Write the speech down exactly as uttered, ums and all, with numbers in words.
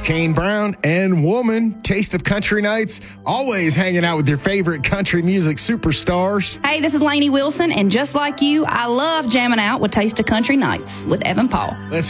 Kane Brown and Woman, Taste of Country Nights, always hanging out with your favorite country music superstars. Hey, this is Lainey Wilson, and just like you, I love jamming out with Taste of Country Nights with Evan Paul. Let's